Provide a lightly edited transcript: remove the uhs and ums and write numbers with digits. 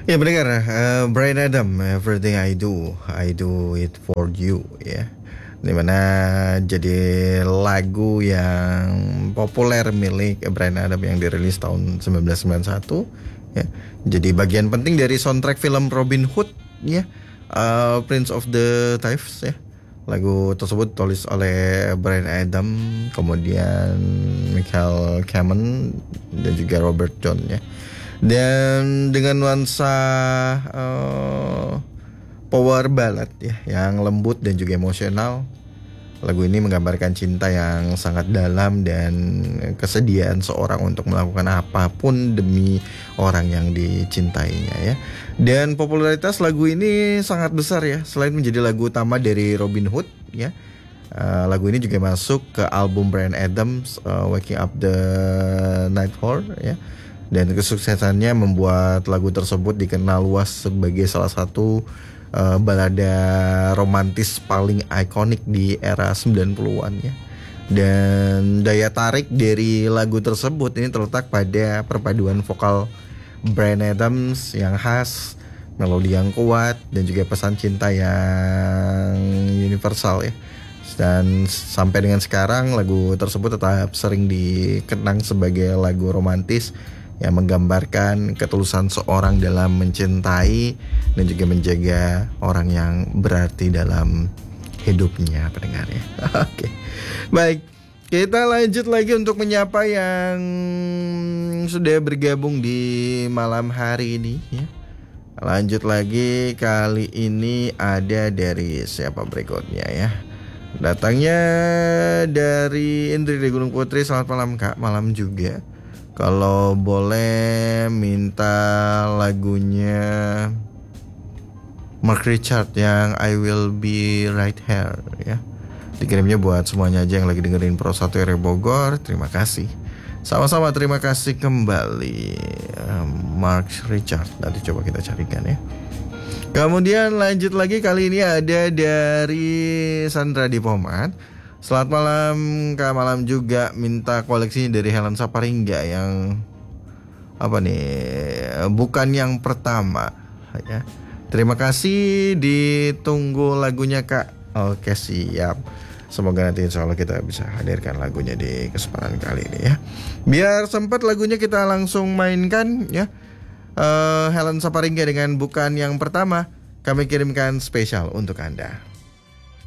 Ya pendengar, Bryan Adam, Everything I do it for you, ya. Dimana jadi lagu yang populer milik Bryan Adam yang dirilis tahun 1991, ya. Jadi bagian penting dari soundtrack film Robin Hood, ya. Prince of the Thieves, ya. Lagu tersebut tulis oleh Bryan Adam, kemudian Michael Kamen dan juga Robert John, ya. Dan dengan nuansa power ballad ya, yang lembut dan juga emosional, lagu ini menggambarkan cinta yang sangat dalam dan kesediaan seorang untuk melakukan apapun demi orang yang dicintainya, ya. Dan popularitas lagu ini sangat besar, ya. Selain menjadi lagu utama dari Robin Hood, ya, lagu ini juga masuk ke album Bryan Adams, Waking Up the Night Hawk, ya. Dan kesuksesannya membuat lagu tersebut dikenal luas sebagai salah satu balada romantis paling ikonik di era 90-an, ya. Dan daya tarik dari lagu tersebut ini terletak pada perpaduan vokal Bryan Adams yang khas, melodi yang kuat, dan juga pesan cinta yang universal, ya. Dan sampai dengan sekarang lagu tersebut tetap sering dikenang sebagai lagu romantis yang menggambarkan ketulusan seorang dalam mencintai dan juga menjaga orang yang berarti dalam hidupnya, pendengar, ya. Oke. Baik, kita lanjut lagi untuk menyapa yang sudah bergabung di malam hari ini, ya. Lanjut lagi, kali ini ada dari siapa berikutnya, ya. Datangnya dari Indri di Gunung Putri. Selamat malam, Kak. Malam juga. Kalau boleh minta lagunya Mark Richard yang I Will Be Right Here, ya. Dikirimnya buat semuanya aja yang lagi dengerin Pro 1 RW Bogor. Terima kasih. Sama-sama, terima kasih kembali, Mark Richard. Nanti coba kita carikan, ya. Kemudian lanjut lagi, kali ini ada dari Sandra di Pomat. Selamat malam, Kak. Malam juga, minta koleksinya dari Helen Saparingga yang apa nih? Bukan yang pertama, ya. Terima kasih, ditunggu lagunya, Kak. Oke, siap. Semoga nanti insya Allah kita bisa hadirkan lagunya di kesempatan kali ini, ya. Biar sempat lagunya kita langsung mainkan, ya. Helen Saparingga dengan Bukan Yang Pertama kami kirimkan spesial untuk Anda.